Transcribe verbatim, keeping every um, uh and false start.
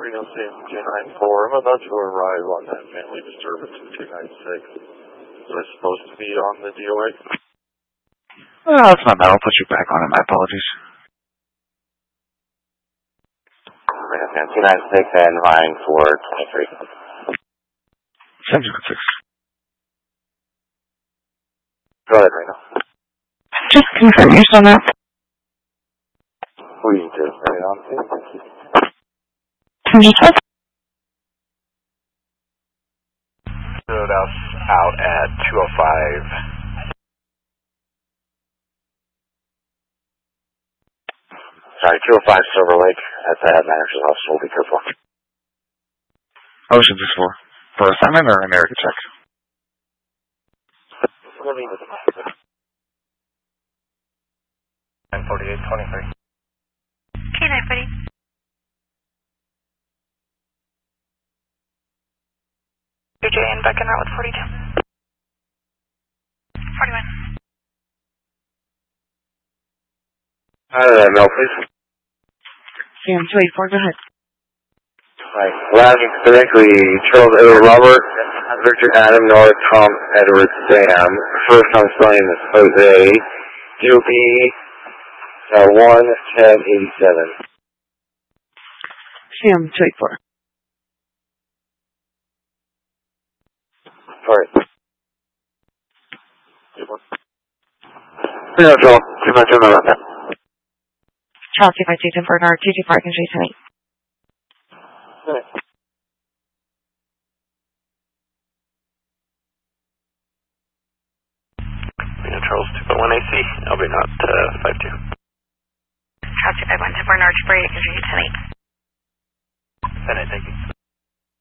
Reno Sam two nine four. I'm about to arrive on that family disturbance in two nine six. Was I supposed to be on the D O A? Well, it's not bad. I'll put you back on it. My apologies. Reno Sam two nine six and line for twenty-three. seven two six. Go ahead, Reno. Just confirm you're still on that. We need to right on. Just what? Showed us out at two oh five. Sorry, two oh five Silver Lake at the head manager's office. We'll be careful. Ocean six four. For assignment or American check? nine forty-eight twenty-three. Okay, nine buddy. J J and back en route with forty-two. forty-one. Out of that, Mel, please. Sam two eight four, go ahead. Right. Landing correctly, Charles A. Robert, Victor Adam, North, Tom Edward Sam. First time spelling is Jose. D O B uh, one ten eighty-seven. Sam two eight four. Alright. Yeah, Joel. Two nine two nine. Charles two five two ten Bernard, two two five and J ten eight. Reno Charles two five one A C. I'll be not uh, five two. Charles two five one ten Bernard, Spray, J ten eight. ten eight, thank you.